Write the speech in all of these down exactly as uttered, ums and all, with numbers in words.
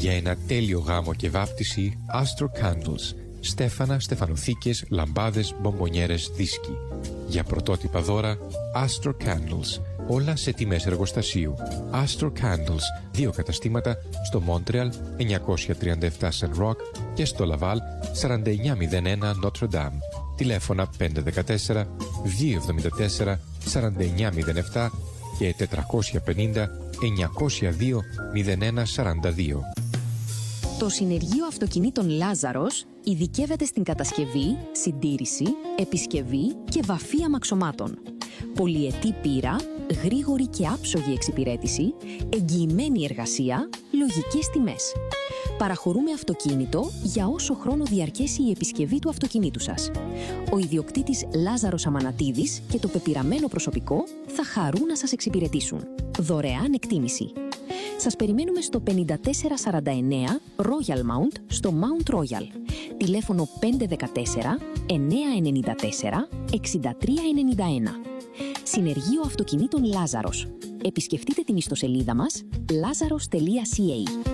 Για ένα τέλειο γάμο και βάπτιση, Astro Candles. Στέφανα, στεφανοθήκες, λαμπάδες, μπομπονιέρες, δίσκοι. Για πρωτότυπα δώρα, Astro Candles. Όλα σε τιμές εργοστασίου. Astro Candles. Δύο καταστήματα στο Montreal εννιακόσια τριάντα επτά Saint Roch και στο Laval σαράντα εννιά μηδέν ένα Notre Dame. Τηλέφωνα πέντε ένα τέσσερα δύο εβδομήντα τέσσερα σαράντα εννιά μηδέν επτά και τετρακόσια πενήντα εννιακόσια δύο μηδέν ένα σαράντα δύο. Το Συνεργείο Αυτοκινήτων Λάζαρος ειδικεύεται στην κατασκευή, συντήρηση, επισκευή και βαφή αμαξωμάτων. Πολυετή πείρα, γρήγορη και άψογη εξυπηρέτηση, εγγυημένη εργασία, λογικές τιμές. Παραχωρούμε αυτοκίνητο για όσο χρόνο διαρκέσει η επισκευή του αυτοκινήτου σας. Ο ιδιοκτήτης Λάζαρος Αμανατίδης και το πεπειραμένο προσωπικό θα χαρούν να σας εξυπηρετήσουν. Δωρεάν εκτίμηση. Σας περιμένουμε στο πενήντα τέσσερα σαράντα εννέα Royal Mount στο Mount Royal. Τηλέφωνο πέντε ένα τέσσερα εννιά εννιά τέσσερα εξήντα τρία ενενήντα ένα. Συνεργείο Αυτοκινήτων Λάζαρος. Επισκεφτείτε την ιστοσελίδα μας lazaros τελεία ca.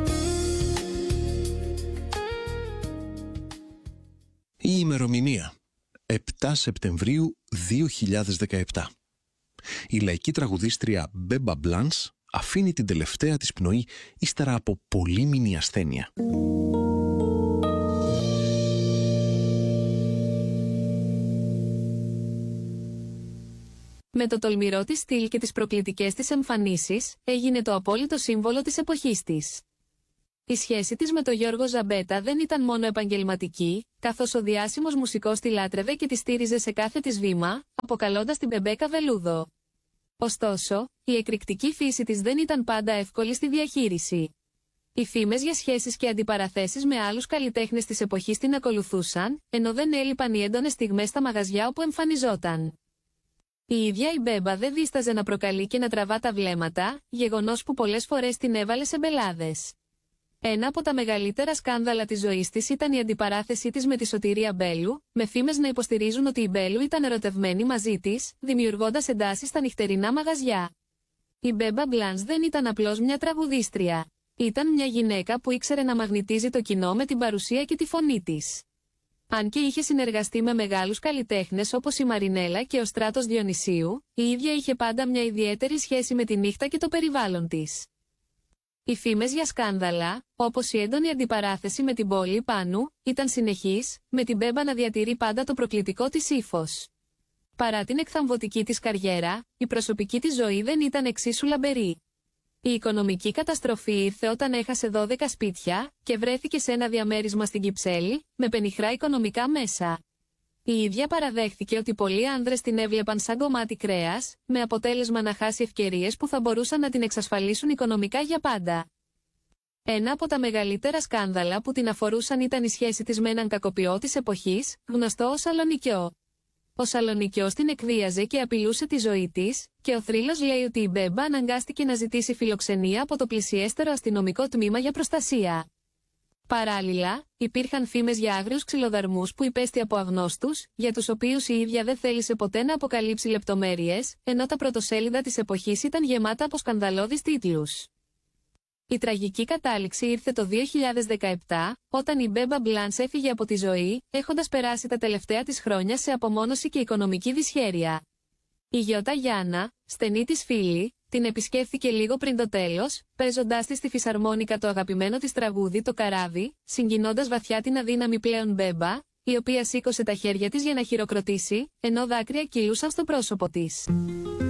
Η ημερομηνία επτά Σεπτεμβρίου δύο χιλιάδες δεκαεπτά. Η λαϊκή τραγουδίστρια Μπέμπα Μπλάνς αφήνει την τελευταία της πνοή ύστερα από πολύμηνη ασθένεια. Με το τολμηρό της στυλ και τις προκλητικές της εμφανίσεις, έγινε το απόλυτο σύμβολο της εποχής της. Η σχέση της με τον Γιώργο Ζαμπέτα δεν ήταν μόνο επαγγελματική, καθώς ο διάσημος μουσικός τη λάτρευε και τη στήριζε σε κάθε της βήμα, αποκαλώντας την Μπεμπέκα Βελούδο. Ωστόσο, η εκρηκτική φύση της δεν ήταν πάντα εύκολη στη διαχείριση. Οι φήμες για σχέσεις και αντιπαραθέσεις με άλλους καλλιτέχνες της εποχής την ακολουθούσαν, ενώ δεν έλειπαν οι έντονες στιγμές στα μαγαζιά όπου εμφανιζόταν. Η ίδια η Μπέμπα δεν δίσταζε να προκαλεί και να τραβά τα βλέμματα, γεγονός που πολλές φορές την έβαλε σε μπελάδες. Ένα από τα μεγαλύτερα σκάνδαλα της ζωής της ήταν η αντιπαράθεσή της με τη Σωτηρία Μπέλου, με φήμες να υποστηρίζουν ότι η Μπέλου ήταν ερωτευμένη μαζί της, δημιουργώντας εντάσεις στα νυχτερινά μαγαζιά. Η Μπέμπα Μπλάνς δεν ήταν απλώς μια τραγουδίστρια. Ήταν μια γυναίκα που ήξερε να μαγνητίζει το κοινό με την παρουσία και τη φωνή της. Αν και είχε συνεργαστεί με μεγάλους καλλιτέχνες όπως η Μαρινέλα και ο Στράτος Διονυσίου, η ίδια είχε πάντα μια ιδιαίτερη σχέση με τη νύχτα και το περιβάλλον της. Οι φήμες για σκάνδαλα, όπως η έντονη αντιπαράθεση με την πόλη Πάνου, ήταν συνεχείς, με την Μπέμπα να διατηρεί πάντα το προκλητικό της ύφος. Παρά την εκθαμβωτική της καριέρα, η προσωπική της ζωή δεν ήταν εξίσου λαμπερή. Η οικονομική καταστροφή ήρθε όταν έχασε δώδεκα σπίτια και βρέθηκε σε ένα διαμέρισμα στην Κυψέλη, με πενιχρά οικονομικά μέσα. Η ίδια παραδέχθηκε ότι πολλοί άνδρες την έβλεπαν σαν κομμάτι κρέας, με αποτέλεσμα να χάσει ευκαιρίες που θα μπορούσαν να την εξασφαλίσουν οικονομικά για πάντα. Ένα από τα μεγαλύτερα σκάνδαλα που την αφορούσαν ήταν η σχέση της με έναν κακοποιό της εποχής, γνωστό ως Σαλονικιό. Ο Σαλονικιός την εκβίαζε και απειλούσε τη ζωή της, και ο θρύλος λέει ότι η Μπέμπα αναγκάστηκε να ζητήσει φιλοξενία από το πλησιέστερο αστυνομικό τμήμα για προστασία. Παράλληλα, υπήρχαν φήμες για άγριους ξυλοδαρμούς που υπέστη από αγνώστους, για τους οποίους η ίδια δεν θέλησε ποτέ να αποκαλύψει λεπτομέρειες, ενώ τα πρωτοσέλιδα της εποχής ήταν γεμάτα από σκανδαλώδεις τίτλους. Η τραγική κατάληξη ήρθε το δύο χιλιάδες δεκαεπτά, όταν η Μπέμπα Μπλάνς έφυγε από τη ζωή, έχοντας περάσει τα τελευταία της χρόνια σε απομόνωση και οικονομική δυσχέρεια. Η Γιώτα Γιάννα, στενή της φίλη, την επισκέφθηκε λίγο πριν το τέλος, παίζοντάς της στη φυσαρμόνικα το αγαπημένο της τραγούδι «Το Καράβι», συγκινώντας βαθιά την αδύναμη πλέον Μπέμπα, η οποία σήκωσε τα χέρια της για να χειροκροτήσει, ενώ δάκρυα κύλουσαν στο πρόσωπο της.